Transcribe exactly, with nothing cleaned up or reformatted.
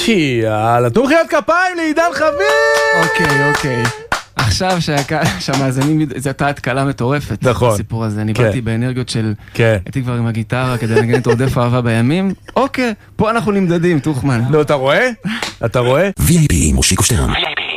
יאללה, תנו מחיאות כפיים לעידן חביב! אוקיי, אוקיי. עכשיו שהמאזינים, זו הייתה התקלה מטורפת. נכון. הסיפור הזה, אני באתי באנרגיות של... כן. הייתי כבר עם הגיטרה כדי לנגן את רודף אהבה בימים. אוקיי, פה אנחנו נמדדים, תוכמן. נו, אתה רואה? אתה רואה? וי איי פי מושיקו שטרן.